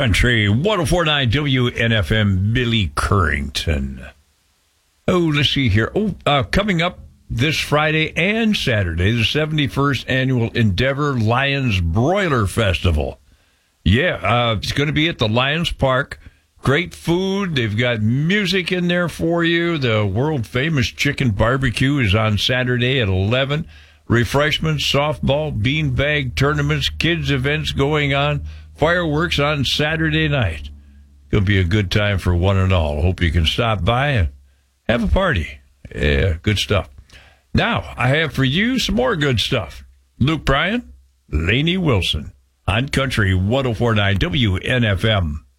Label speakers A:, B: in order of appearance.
A: Country 104.9 WNFM, Billy Currington. Oh, let's see here. Coming up this Friday and Saturday, the 71st Annual Endeavor Lions Broiler Festival. Yeah, it's going to be at the Lions Park. Great food. They've got music in there for you. The world-famous chicken barbecue is on Saturday at 11. Refreshments, softball, beanbag tournaments, kids events going on. Fireworks on Saturday night. It'll be a good time for one and all. Hope you can stop by and have a party. Yeah, good stuff. Now, I have for you some more good stuff. Luke Bryan, Lainey Wilson on Country 104.9 WNFM.